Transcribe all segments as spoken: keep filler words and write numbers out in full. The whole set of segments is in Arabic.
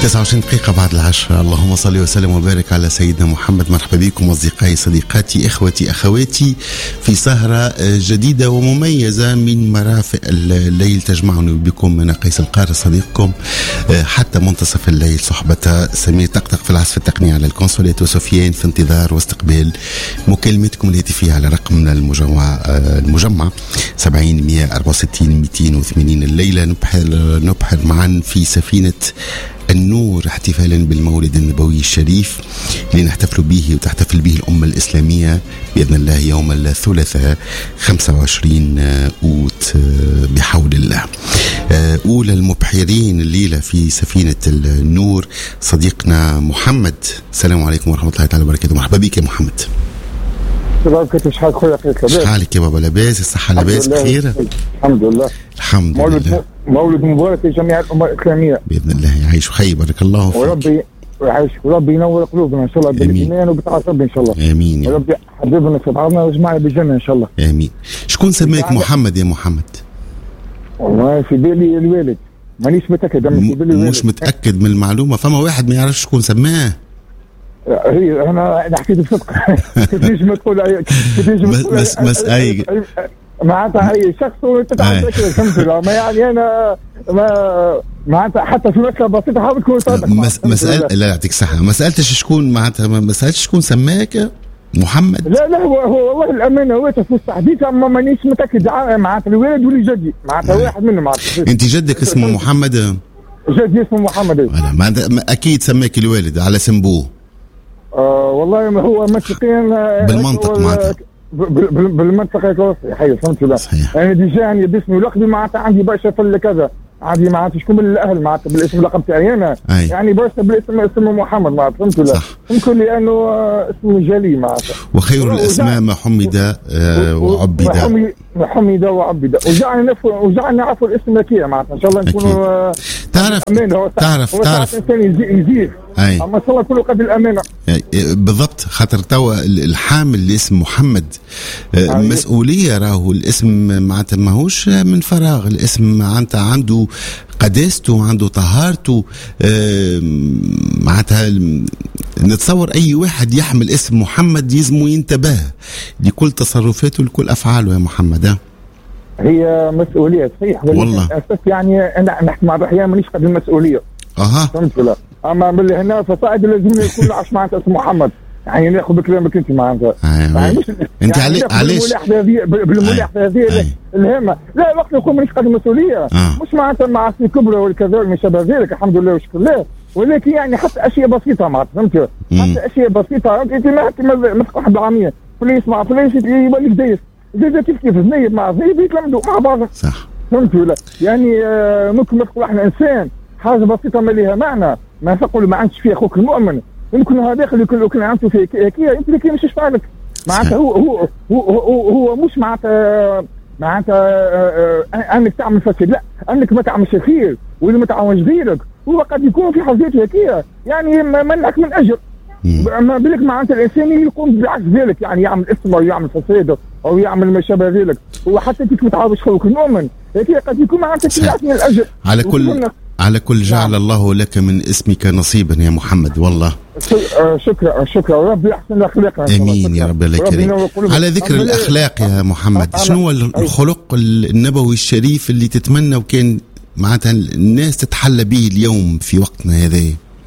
تسعة وعشرين دقيقة بعد العشرة. اللهم صل وسلم وبارك على سيدنا محمد. مرحبا بكم أصدقائي صديقاتي إخوتي أخواتي في سهرة جديدة ومميزة من مرافق الليل تجمعني بكم من قيس القارة صديقكم حتى منتصف الليل. صحبة سمير طقطق في العزف التقني على الكونسولات وسفيان في انتظار واستقبال مكالمتكم الهاتفية على رقمنا المجمع المجمع سبعين مئة أربعة وستين مئتين وثمانين. الليلة نبحر نبحر معا في سفينة النور احتفالا بالمولد النبوي الشريف اللي نحتفل به وتحتفل به الأمة الإسلامية بإذن الله يوم الثلاثاء خمسة وعشرين أوت بحول الله. أولى المبحرين الليلة في سفينة النور صديقنا محمد. السلام عليكم ورحمة الله تعالى وبركاته. مرحبا بك يا محمد. شحال خويا قيس لاباس؟ شحالك يا بابا؟ لاباس؟ الصحة لاباس بخير؟ الحمد لله الحمد مولد لله. مولد مبارك لجميع الأمة الإسلامية بإذن الله. يعيش خير بارك الله فيك. وربي يعيشك وربي ينور قلوبنا إن شاء الله بالإيمان وبطاعة ربي إن شاء الله. آمين. وربي حبيبنا سبحانه وجمعنا بالجنة إن شاء الله. آمين. شكون سماك محمد يا محمد؟ والله في بالي الوالد مانيش متأكد أما في بالي الوالد. مش متأكد من المعلومة؟ فما واحد ما يعرفش شكون سماه. هي انا انا حكيت بصدق. كيفاش ما تقول كيفاش ما تقول بس بس اي معناتها اي شخص وتتعب كذا فهمت. ما يعني انا ما معناتها حتى في مسألة بسيطة حاول تكون صادق. مسألة لا يعطيك الصحة. ما سألتش شكون معناتها ما سألتش شكون سماك محمد؟ لا لا هو هو والله الأمانة هو في التحديث أما مانيش متأكد معناتها الولد ولي جدي معناتها واحد منهم معناتها. أنت جدك اسمه محمد؟ جدي اسمه محمد. أنا ما أكيد سماك الوالد على سمبوه. آه والله هو منطقيا بالمنطق معناتها بالمنطقة الوسطى حي فهمت لا. أنا ديجا يعني باسمي ولقبي معناتها عندي برشا في كذا عندي معناتها شكون من الأهل معناتها بالاسم اللقب تاعي أنا يعني برشا بالاسم اسمه محمد معناتها فهمت لا. ممكن لأنه اسمه جلي معناتها. وخير الأسماء ما حمد آه وعبد. حمد وعبد وجعلنا نعرف وجعلنا نعرف الاسم كيا معناتها إن شاء الله نكونوا آه تعرف تعرف تعرف الإنسان يزيد أما إن شاء الله كله قد الأمانة. بالضبط. خاطر توا الحامل الاسم محمد آه مسؤولية. راهو الاسم معناتها ماهوش من فراغ. الاسم معناتها عنده قداسته عنده طهارته. آه معناتها نتصور أي واحد يحمل اسم محمد يزمو ينتبه لكل تصرفاته لكل أفعاله يا محمد. هي مسؤولية صحيح والله أساس يعني أنا نحكي مع الأحيان مانيش قد المسؤولية. أها فهمت لا. أما من هنا فصاعد لازم يكون عاش معناتها اسم محمد يعني ناخذ بكلامك أنت معناتها. يعني أنت علي علاش بالملاحظة هذه الهامة لا وقت يكون مانيش قد المسؤولية آه. مش معناتها مع سي كبرى والكذا وما شابه ذلك الحمد لله وشكر الله ولكن يعني حتى أشياء بسيطة معناتها فهمت حتى أشياء بسيطة أنت ما ما تقول حد عامية فليس مع فليس يوليك دايس دايس كيف كيف زنيب مع زنيب يتلمدوا مع بعض صح فهمت ولا يعني آه ممكن ما تقول احنا إنسان حاجة بسيطة ما لها معنى ما تقول ما عندش فيه أخوك المؤمن يمكن هذا اللي كل كل عنده فيه كيا أنت اللي مش يشفع لك معناتها هو هو هو هو, هو مش معناتها معناتها أنك تعمل فساد لا أنك ما تعملش خير واللي ما تعاونش غيرك هو قد يكون في حاجات كيا يعني منعك من أجر ما بالك معناتها الإنسان يقوم بعكس ذلك يعني يعمل اسم أو يعمل فساد أو يعمل ما شابه ذلك هو حتى كيف ما تعاوش خوك المؤمن هيك قد يكون معناتها في من الأجر. على كل على كل جعل نعم. الله لك من اسمك نصيبا يا محمد والله. شكرا شكرا وربي يحسن الاخلاق. امين يا رب الكريم. على ذكر الاخلاق يا محمد شنو هو الخلق النبوي الشريف اللي تتمنى وكان معناتها الناس تتحلى به اليوم في وقتنا هذا؟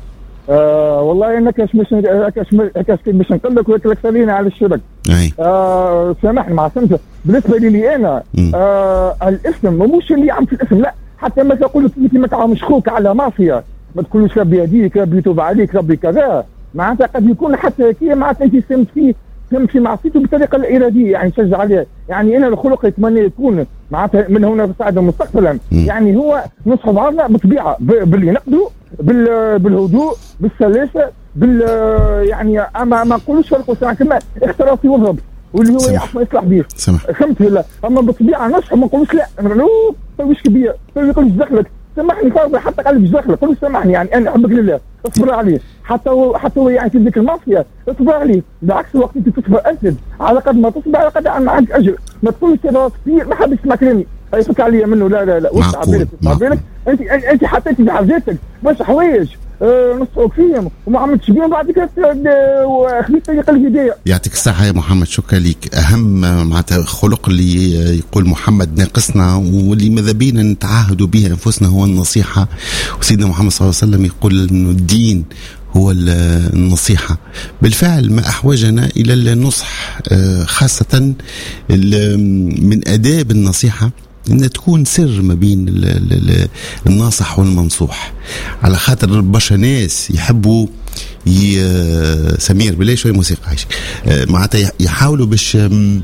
آه والله انك مش مش مش مش نقول لك ولك خلينا على الشبك. اي آه سامحني مع سمسة بالنسبه لي انا آه الاسم مش اللي يعمل في الاسم لا حتى ما تقول لك ما تعاملش خوك على مافيا ما تقولش ربي يهديك ربي يتوب عليك ربي كذا معناتها قد يكون حتى كي معناتها انت سمت فيه سمت في معصيته بالطريقه الاراديه يعني تشجع عليه يعني انا الخلق يتمنى يكون معناتها من هنا بساعده مستقبلا يعني هو نصح بعضنا بطبيعه باللي نقدوا بالهدوء بالسلاسه بال يعني اما ما نقولوش فرق كما اخترافي وضرب واللي هو يعرف يصلح به فهمت ولا اما بالطبيعه نصح ما نقولوش لا نو مش كبير يقول دخلك سامحني فرضي حتى قلب دخلك قول سامحني يعني انا احبك لله اصبر عليه حتى هو حتى هو يعني في ذيك المافيا اصبر عليه بالعكس الوقت انت تصبر اسد على قد ما تصبر على قد ما عندك اجر ما تقولش هذا كثير ما حد يسمع كلامي هاي فك عليا منه. لا لا لا وسع بالك وسع بالك. انت انت حطيتي بحاجاتك باش حوايج أه نصحوك فيهم وما عملتش بيهم، بعد كده خليت طريق الهدايه. يعطيك الصحه يا محمد، شكرا لك. اهم معناتها خلق اللي يقول محمد ناقصنا واللي ماذا بينا نتعاهدوا به انفسنا هو النصيحه. وسيدنا محمد صلى الله عليه وسلم يقول انه الدين هو النصيحة. بالفعل ما أحوجنا إلى النصح، خاصة من آداب النصيحة أن تكون سر ما بين الناصح والمنصوح، على خاطر برشا ناس يحبوا سمير بالله شوية موسيقى عايش معناتها يحاولوا باش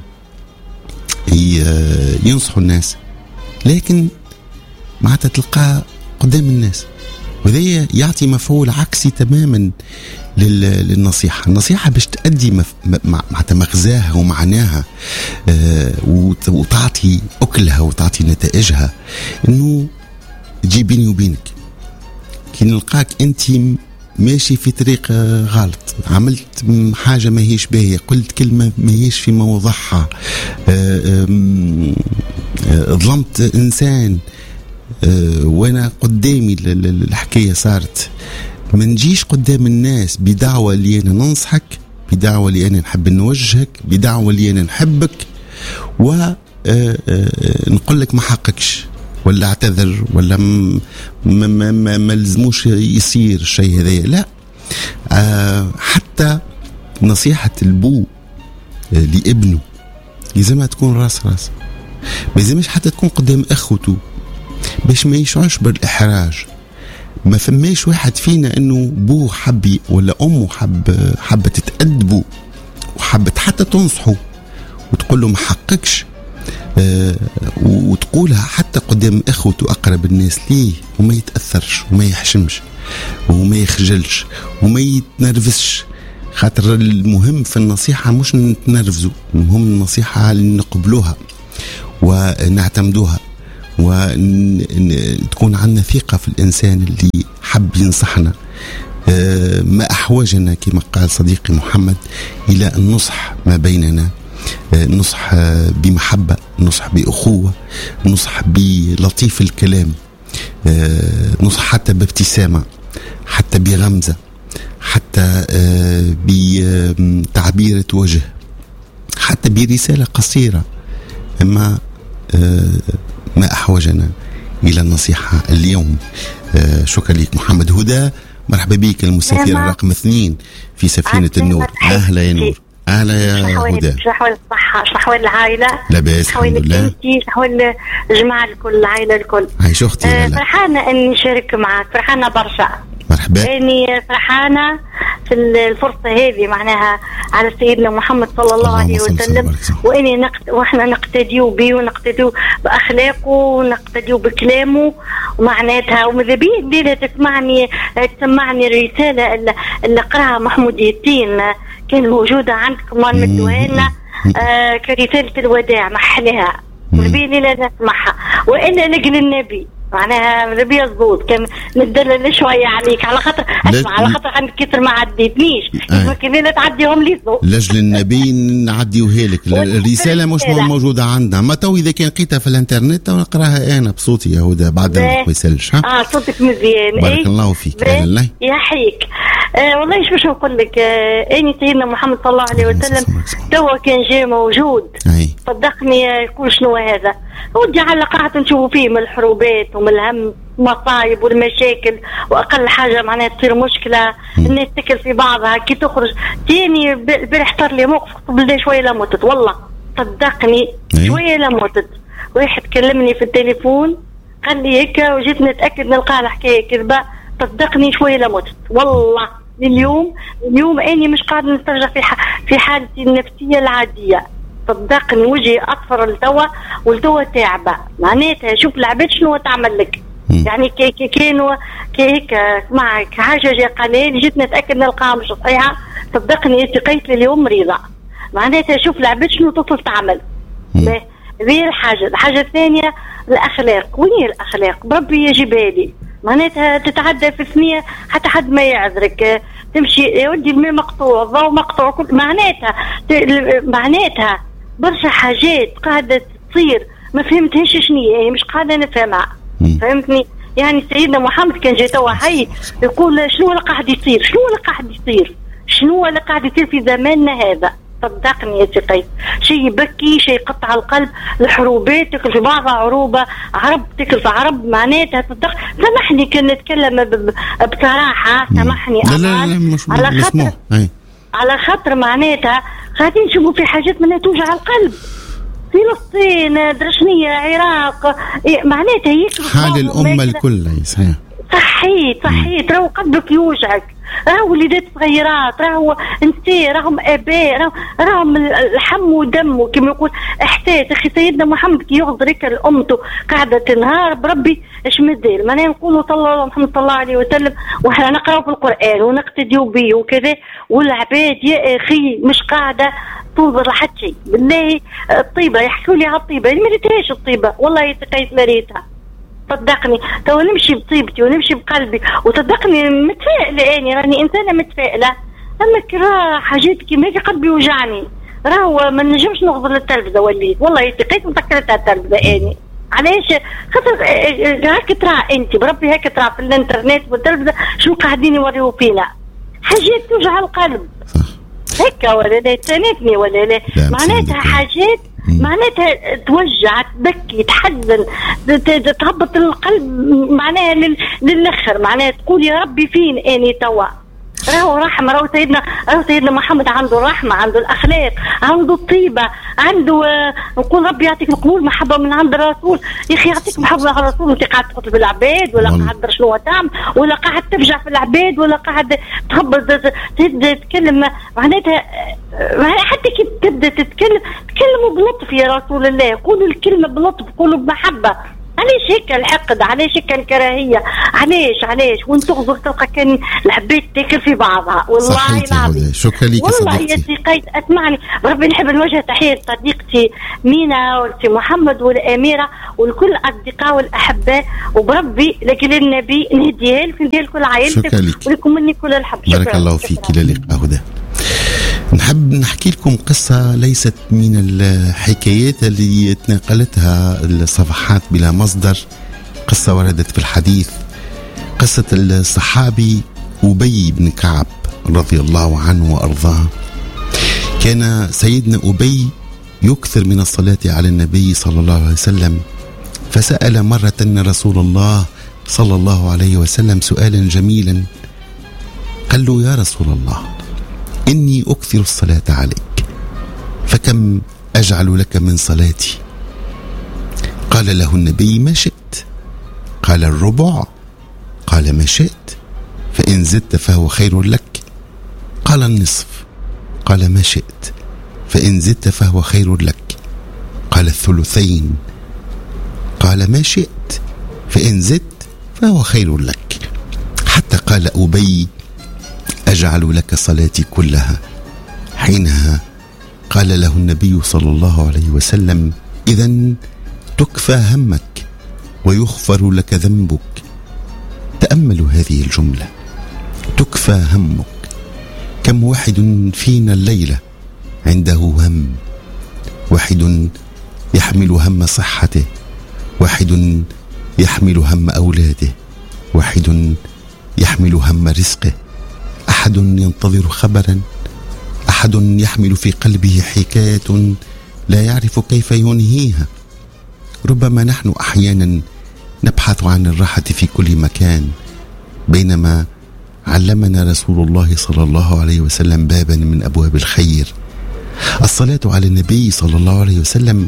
ينصحوا الناس، لكن معناتها تلقاه قدام الناس، وذي يعطي مفعول عكسي تماما للنصيحة. النصيحة باش تأدي معناتها مغزاها ومعناها آه وتعطي أكلها وتعطي نتائجها، إنه تجي بيني وبينك كي نلقاك أنت ماشي في طريق غلط، عملت حاجة ما هيش باهية، قلت كلمة ما هيش في موضعها، آه آه ظلمت إنسان، أه وانا قدامي الحكايه صارت، ما نجيش قدام الناس بدعوه اللي انا ننصحك، بدعوه اللي انا نحب نوجهك، بدعوه اللي انا نحبك و نقول لك ما حقكش ولا اعتذر ولا ما ما ما, ما لزموش يصير الشيء هذا. لا، أه حتى نصيحه البو لابنه لازمها تكون راس راس، ما لازمش حتى تكون قدام اخوته باش ما يشعرش بالإحراج. ما فماش واحد فينا انه بوه حبي ولا امه حب حبة تتأدبوا وحبت حتى تنصحوا وتقول له ما حقكش، آه وتقولها حتى قدام اخوته اقرب الناس ليه، وما يتأثرش وما يحشمش وما يخجلش وما يتنرفزش. خاطر المهم في النصيحة مش نتنرفزوا، المهم النصيحة اللي نقبلوها ونعتمدوها، وتكون عندنا ثقة في الإنسان اللي حب ينصحنا. ما أحوجنا كما قال صديقي محمد إلى النصح ما بيننا، نصح بمحبة، نصح بأخوة، نصح بلطيف الكلام، نصح حتى بابتسامة، حتى بغمزة، حتى بتعبيرة وجه، حتى برسالة قصيرة. أما ما أحوجنا إلى النصيحة اليوم. آه شكرا لك محمد. هدى مرحبا بك، المسافرة رقم اثنين في سفينة النور. أهلا يا نور. أهلا يا هدى. شحوال الصحة، شحوال العائلة، لاباس الحمد لله، شحوال الجماعة الكل، العائلة الكل. عايش أختي. آه فرحانة أني نشارك معك، فرحانة برشا. مرحبا. أني فرحانة في الفرصة هذه معناها على سيدنا محمد صلى الله عليه وسلم، وإني نقت... وإحنا نقتديو به ونقتديو بأخلاقه ونقتديو بكلامه ومعناتها. وماذا بيك الليلة تسمعني تسمعني الرسالة اللي, اللي قراها محمود ياسين كان موجودة عندكم ومدوها لنا آه كرسالة الوداع، محلها ونبي ليلة نسمعها. وإلا لقل النبي معناها نبي يضبط كان ندلل شويه عليك على خاطر اسمع على خاطر عندك كثر ما عديتنيش يمكن لا تعديهم لي لاجل النبي نعديوها لك. الرساله مش موجوده عندنا، ما تو اذا كان لقيتها في الانترنت ونقراها انا بصوتي يا هدى بعد ما يسالش. اه صوتك مزيان. بارك ايه؟ الله فيك. اهلا يحييك. آه والله ايش باش نقول لك، آه اني سيدنا محمد صلى الله عليه وسلم توا كان جاي موجود صدقني يقول شنو هذا، ودي على قاعدة نشوفوا فيه من الحروبات ومن الهم والمصايب والمشاكل، واقل حاجه معناها تصير مشكله الناس تكل في بعضها كي تخرج. تاني البارح صار لي موقف قبل شويه لا متت والله صدقني شويه لا متت. واحد كلمني في التليفون قال لي هيك وجيت نتاكد نلقى الحكايه كذبه، صدقني شويه لا متت والله. اليوم اليوم اني مش قاعده نسترجع في في حالتي النفسيه العاديه، صدقني وجهي اصفر لتوا والتوا تعبه معناتها. شوف العباد شنو تعمل لك يعني كي كي كانوا كي هيك اسمع حاجه جا قليل جيت نتاكد نلقاها مش صحيحه، صدقني التقيت اليوم مريضه معناتها. شوف العباد شنو تصل تعمل. هذه الحاجه. الحاجه الثانيه الاخلاق، وين الاخلاق بربي يجيبها لي معناتها تتعدى في ثانيه حتى حد ما يعذرك، تمشي يا ودي الماء مقطوع الضوء مقطوع كل معناتها معناتها برشا حاجات قاعده تصير ما فهمتهاش شنو هي، مش قاعده نفهمها. فهمتني؟ يعني سيدنا محمد كان جاي توا حي يقول شنو اللي قاعد يصير، شنو اللي قاعد يصير، شنو اللي قاعد يصير في زماننا هذا. صدقني يا سيدي شيء يبكي، شيء يقطع القلب. الحروبات تكل في بعضها عروبه، عرب تكل في عرب، معناتها تصدق. سامحني كان نتكلم بصراحه، سامحني لا لا لا مش على خاطر على خاطر معناتها قاعدين نشوفوا في حاجات منها توجع القلب. فلسطين، درشنية، العراق، معناتها يكبر حال الأمة الكل. صحيت صحيت راهو قلبك يوجعك، راهو وليدات صغيرات، راهو نساء، راهم اباء، راهو راهم الحم ودم كما يقول احساس. اخي سيدنا محمد كي يغض ركر امته قاعده تنهار بربي اش مازال معناها نقولوا صلى الله محمد صلى الله عليه وسلم، وحنا نقراو في القران ونقتديو به وكذا، والعباد يا اخي مش قاعده تنظر لحد شيء. بالله الطيبه يحكوا لي على الطيبه، ما ريتهاش الطيبه والله يتقيت ما ريتها. صدقني تو نمشي بطيبتي ونمشي بقلبي، وصدقني متفائله، اني راني انسانه متفائله. اما كرا حاجات كيما هيك قلبي يوجعني، راهو ما نجمش نغض للتلفزه، وليت والله يتقيت مسكرتها التلفزه. اني علاش خاطر هاك ترى انت بربي، هاك ترى في الانترنت والتلفزه شو قاعدين يوريو فينا، حاجات توجع القلب هيك ولا لا؟ تساندني ولا لا؟ معناتها حاجات معناتها توجع، تبكي، تحزن، تهبط القلب معناها للاخر، معناها تقول يا ربي فين اني توا. راهو رحمه، راهو سيدنا راهو سيدنا محمد عنده الرحمه، عنده الاخلاق، عنده الطيبه، عنده آه نقول ربي يعطيك القبول، محبه من عند الرسول. يا اخي يعطيك محبه من عند الرسول، انت قاعد تقتل بالعباد ولا قاعد شنو تعمل، ولا قاعد تفجع في العباد، ولا قاعد تهبط تتكلم معناتها معناتها حتى كي تبدا تتكلم تكلموا بلطف يا رسول الله، قولوا الكلمه بلطف، قولوا بمحبه. علاش هيك الحقد، علاش هيك الكراهيه، علاش علاش وانت تغزر تلقى كان العباد تاكل في بعضها. والله العظيم شكرا لك والله يا سي قيد اسمعني بربي، نحب نوجه تحيه لصديقتي مينا والسي محمد والاميره ولكل الاصدقاء والاحباء، وبربي لكل النبي نهديها لك نديها لكل عائلتك ولكم مني كل الحب. بارك الله فيك. الى اللقاء. هدى نحب نحكي لكم قصة ليست من الحكايات اللي تناقلتها الصفحات بلا مصدر، قصة وردت في الحديث، قصة الصحابي أبي بن كعب رضي الله عنه وأرضاه. كان سيدنا أبي يكثر من الصلاة على النبي صلى الله عليه وسلم، فسأل مرة رسول الله صلى الله عليه وسلم سؤالا جميلا، قال له يا رسول الله إني أكثر الصلاة عليك، فكم أجعل لك من صلاتي؟ قال له النبي ما شئت. قال الربع؟ قال ما شئت، فإن زدت فهو خير لك. قال النصف؟ قال ما شئت، فإن زدت فهو خير لك. قال الثلثين؟ قال ما شئت، فإن زدت فهو خير لك. حتى قال أبي أجعل لك صلاتي كلها. حينها قال له النبي صلى الله عليه وسلم إذن تكفى همك ويغفر لك ذنبك. تأملوا هذه الجملة، تكفى همك. كم واحد فينا الليلة عنده هم، واحد يحمل هم صحته، واحد يحمل هم أولاده، واحد يحمل هم رزقه، أحد ينتظر خبرا، أحد يحمل في قلبه حكاية لا يعرف كيف ينهيها. ربما نحن أحيانا نبحث عن الراحة في كل مكان، بينما علمنا رسول الله صلى الله عليه وسلم بابا من أبواب الخير. الصلاة على النبي صلى الله عليه وسلم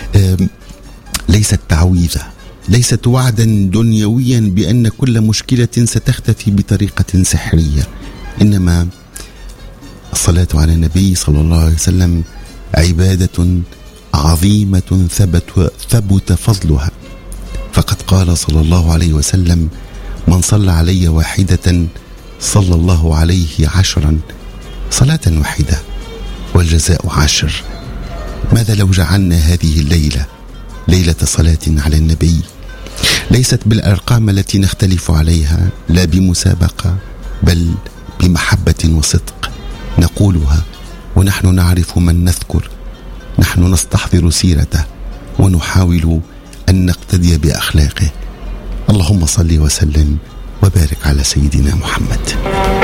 ليست تعويذة، ليست وعدا دنيويا بأن كل مشكلة ستختفي بطريقة سحرية، إنما الصلاة على النبي صلى الله عليه وسلم عبادة عظيمة ثبت ثبت فضلها. فقد قال صلى الله عليه وسلم من صلى علي واحدة صلى الله عليه عشرا. صلاة واحدة والجزاء عشر. ماذا لو جعلنا هذه الليلة ليلة صلاة على النبي، ليست بالأرقام التي نختلف عليها، لا بمسابقة، بل بمحبة وصدق نقولها ونحن نعرف من نذكر، نحن نستحضر سيرته ونحاول أن نقتدي بأخلاقه. اللهم صل وسلم وبارك على سيدنا محمد.